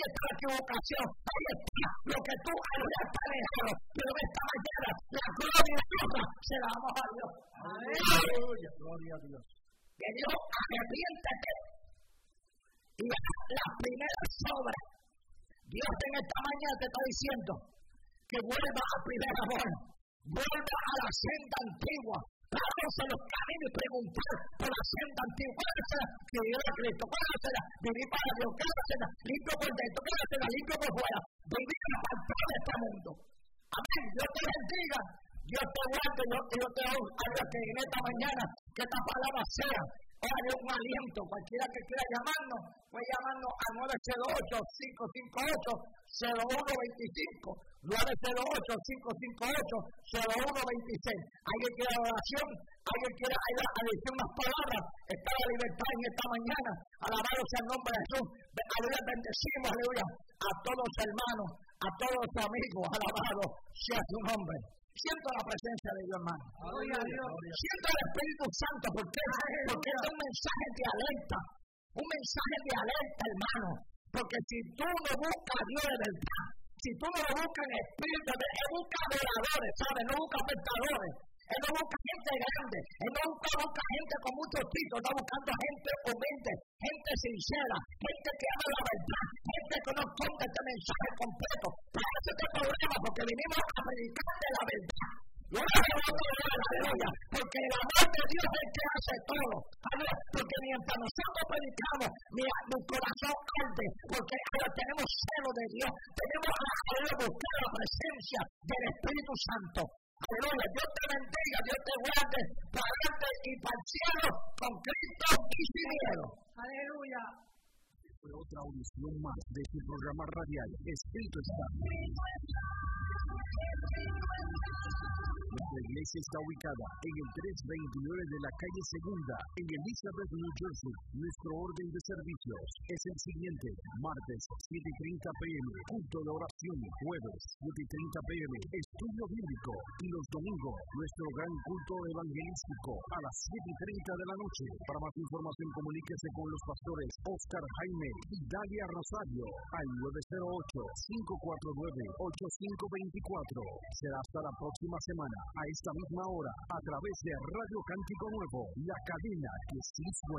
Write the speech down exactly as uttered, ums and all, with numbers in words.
está la equivocación, ahí está lo que tú habías manejado, pero en esta mañana la gloria de Dios se la damos a Dios. Aleluya, gloria a Dios. Que Dios arrepiéntete y haz las primeras obras. Dios en esta mañana te está diciendo que vuelva al primer amor, vuelva a la senda antigua, pararse en los caminos y preguntar por la senda antigua. ¿Cuál es la vivir a Cristo? ¿Cuál es la vivir para Dios? ¿Cuál es la limpio por dentro? ¿Cuál es la limpio por fuera? Vivir apartado de este mundo. Amén. Dios te bendiga. Dios te guarde. Yo, yo te doy a Dios que en esta mañana que esta palabra sea de un aliento. Cualquiera que quiera llamarnos, puede llamarnos al nueve cero ocho, cinco cinco ocho, cero uno dos cinco, nueve cero ocho, cinco cinco ocho, cero uno dos seis. Alguien quiere oración, alguien quiere decir unas palabras. Está la libertad en esta mañana. Alabado sea el nombre de Jesús. Aleluya, bendecimos, aleluya, a todos los hermanos, a todos los amigos. Alabado sea su nombre. Siento la presencia de Dios, hermano. Gloria a Dios. Siento el Espíritu Santo. ¿Por qué? Porque es un mensaje de alerta. Un mensaje de alerta, hermano. Porque si tú no buscas a Dios de verdad, si tú no lo buscas en espíritu, Él busca adoradores, ¿sabes? No busca pecadores. Él no busca gente grande. Él no busca, busca gente con muchos títulos. Está buscando gente humilde, gente sincera, gente que ama la verdad, gente que no esconde este mensaje completo. Para eso este programa, porque vinimos a predicar de la verdad. Yo no me voy a dar la gloria, porque el amor de Dios es el que hace todo. Porque mientras nosotros predicamos, mi, mi corazón arde, porque ahora tenemos celo de Dios, tenemos a, a buscar la presencia del Espíritu Santo. Aleluya, Dios te bendiga, Dios te guarde, para adelante y para el cielo, con Cristo y sin miedo. Aleluya. Fue otra audición más de su programa radial, Espíritu está. Nuestra iglesia está ubicada en el trescientos veintinueve de la calle Segunda, en Elizabeth, New Jersey. Nuestro orden de servicios es el siguiente: martes siete y treinta p m, culto de oración; jueves siete y treinta p m, estudio bíblico; y los domingos, nuestro gran culto evangelístico a las siete y treinta de la noche. Para más información, comuníquese con los pastores Oscar Jaime y Dalia Rosario al nueve cero ocho, cinco cuatro nueve, ocho cinco dos cuatro. Será hasta la próxima semana, a esta misma hora, a través de Radio Cántico Nuevo, la cadena que sí suena.